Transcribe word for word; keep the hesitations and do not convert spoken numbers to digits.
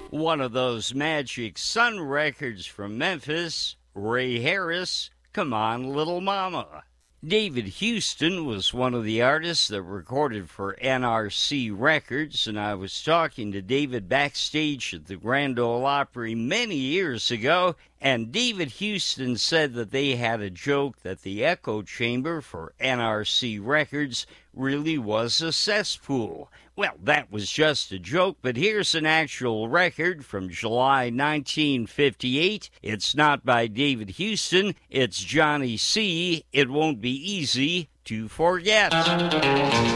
One of those Magic Sun records from Memphis, Ray Harris, Come On Little Mama. David Houston was one of the artists that recorded for N R C Records, and I was talking to David backstage at the Grand Ole Opry many years ago, and David Houston said that they had a joke that the echo chamber for N R C Records really was a cesspool. Well, that was just a joke, but here's an actual record from July nineteen fifty-eight. It's not by David Houston, it's Johnny C. It Won't Be Easy to Forget.